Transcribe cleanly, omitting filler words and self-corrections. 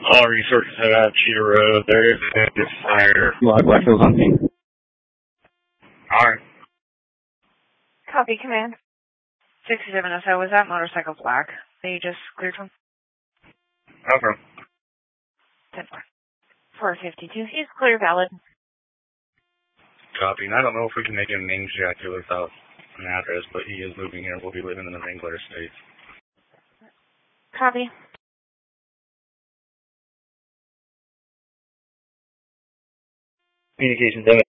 All resources head out Cheetah Road. There is a fire. What goes on me? Alright. Copy, command. 6707, was that motorcycle black that you just cleared from? Okay. 452, he's clear, valid. Copy. And I don't know if we can make him name jacket without an address, but he is moving here. We'll be living in the Wrangler Estates. Copy. Communications